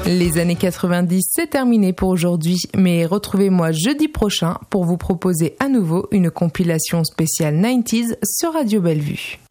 Les années 90, c'est terminé pour aujourd'hui, mais retrouvez-moi jeudi prochain pour vous proposer à nouveau une compilation spéciale 90s sur Radio Bellevue.